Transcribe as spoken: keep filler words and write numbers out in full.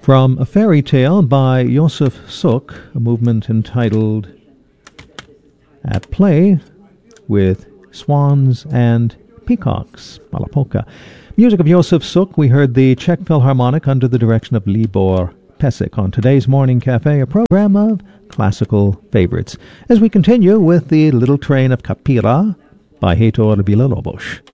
From A Fairy Tale by Joseph Suk, a movement entitled At Play with Swans and Peacocks, Malapolka. Music of Joseph Suk, we heard the Czech Philharmonic under the direction of Libor Pesek on today's Morning Cafe, a program of classical favorites. As we continue with the Little Train of Capira by Heitor Villa-Lobos.